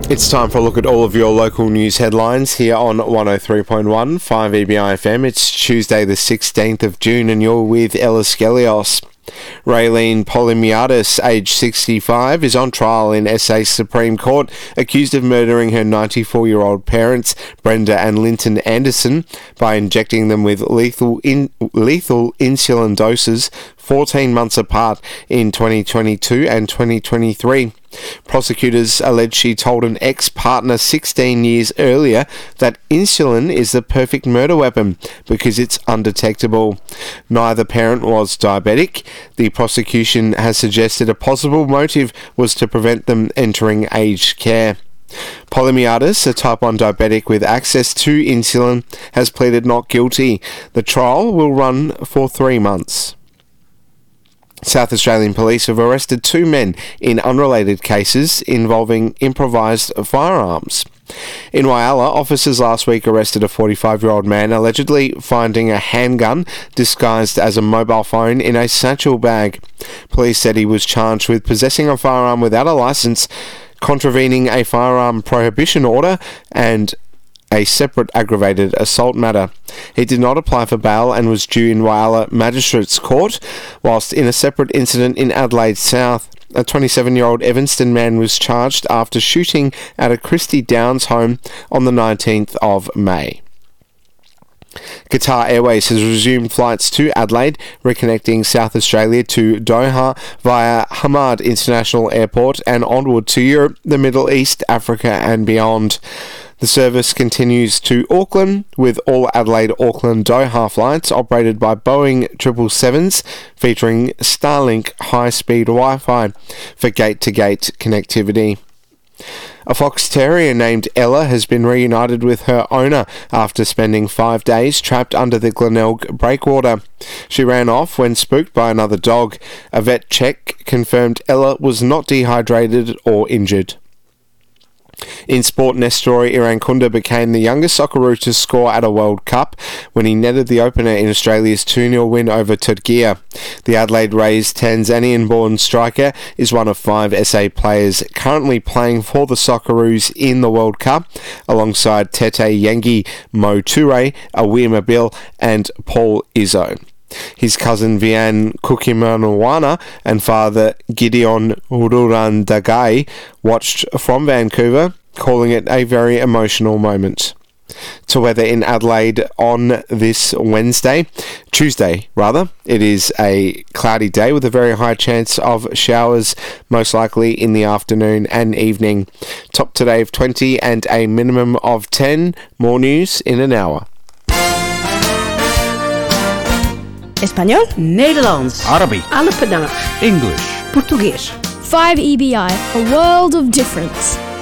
It's time for a look at all of your local news headlines here on 103.1 5 EBI FM. It's Tuesday the 16th of June and you're with Ella Skelios. Raylene Polymiadis, aged 65, is on trial in SA Supreme Court, accused of murdering her 94-year-old parents, Brenda and Linton Anderson, by injecting them with lethal insulin doses 14 months apart in 2022 and 2023. Prosecutors allege she told an ex-partner 16 years earlier that insulin is the perfect murder weapon because it's undetectable. Neither parent was diabetic. The prosecution has suggested a possible motive was to prevent them entering aged care. Polymiadis, a type 1 diabetic with access to insulin, has pleaded not guilty. The trial will run for 3 months. South Australian police have arrested 2 men in unrelated cases involving improvised firearms. In Whyalla, officers last week arrested a 45-year-old man allegedly finding a handgun disguised as a mobile phone in a satchel bag. Police said he was charged with possessing a firearm without a licence, contravening a firearm prohibition order, and a separate aggravated assault matter. He did not apply for bail and was due in Whyalla Magistrates Court, whilst in a separate incident in Adelaide South, a 27-year-old Evanston man was charged after shooting at a Christie Downs home on the 19th of May. Qatar Airways has resumed flights to Adelaide, reconnecting South Australia to Doha via Hamad International Airport and onward to Europe, the Middle East, Africa and beyond. The service continues to Auckland, with all Adelaide-Auckland Doha flights operated by Boeing 777s, featuring Starlink high-speed Wi-Fi for gate-to-gate connectivity. A fox terrier named Ella has been reunited with her owner after spending 5 days trapped under the Glenelg breakwater. She ran off when spooked by another dog. A vet check confirmed Ella was not dehydrated or injured. In sport, Nestor Irankunda became the youngest Socceroo to score at a World Cup when he netted the opener in Australia's 2-0 win over Turkey. The Adelaide-raised Tanzanian-born striker is one of 5 SA players currently playing for the Socceroos in the World Cup, alongside Tete Yengi, Mo Toure, Awima Bill and Paul Izzo. His cousin Vian Kukimanwana and father Gideon Ururandagai watched from Vancouver, calling it a very emotional moment. To weather in Adelaide on this Tuesday, it is a cloudy day with a very high chance of showers, most likely in the afternoon and evening. Top today of 20 and a minimum of 10. More news in an hour. Español, Nederlands, Arabic, Alepanaag, English, Português. 5 EBI, a world of difference.